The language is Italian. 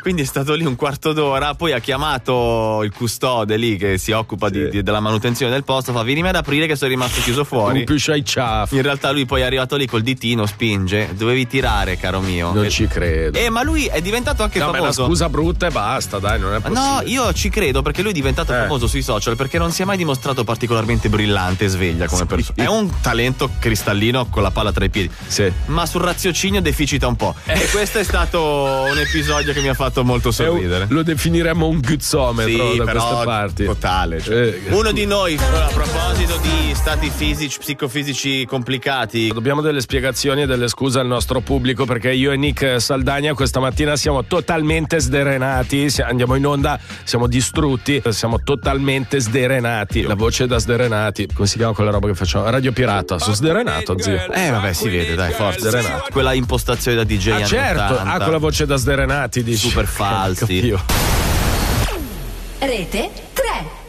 quindi è stato lì un quarto d'ora, poi ha chiamato il custode lì che si occupa della manutenzione del posto, fa venimi ad aprire che sono rimasto chiuso fuori. Un più c'hai ciaf. In realtà lui poi è arrivato lì col ditino, spinge, dovevi tirare, caro mio. Non ci credo. Ma lui è diventato anche famoso. Ma una scusa brutta e basta, dai, non è possibile. No, io ci credo perché lui è diventato famoso sui social perché non si è mai dimostrato particolarmente brillante e sveglia come persona. È un talento cristallino con la palla tra i piedi. Sì. Ma sul raziocinio deficita un po'. E questo è stato un episodio che mi ha fatto molto sorridere. Lo definiremmo un guzzometro da però queste parti. Totale. Cioè. Uno di noi, a proposito di stati fisici, psicofisici complicati. Dobbiamo delle spiegazioni e delle scuse al nostro pubblico perché io e Nick Saldagna questa mattina siamo totalmente sderenati. Andiamo in onda, siamo distrutti, siamo totalmente sderenati. La voce da sderenati. Come si chiama quella roba che facciamo? Radio Pirata. Sono sderenato, zio. Vabbè, si vede, dai, forza. Sderenato. Quella impostazione da DJ anni certo, 80. con la voce da sderenati, dici. Super falsi. Rete 3.